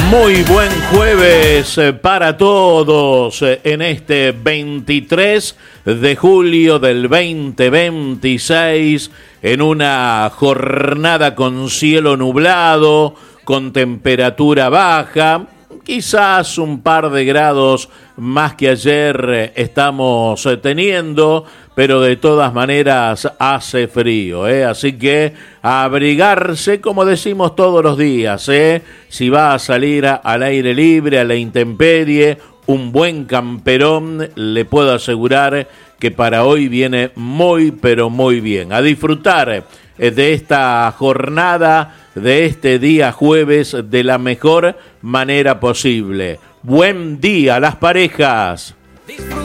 Muy buen jueves para todos en este 23 de julio del 2026, en una jornada con cielo nublado, con temperatura baja, quizás un par de grados más que ayer estamos teniendo, pero de todas maneras hace frío, así que a abrigarse, como decimos todos los días, si va a salir al aire libre, a la intemperie, un buen camperón, le puedo asegurar que para hoy viene muy, pero muy bien. A disfrutar de esta jornada, de este día jueves, de la mejor manera posible. Buen día a las parejas.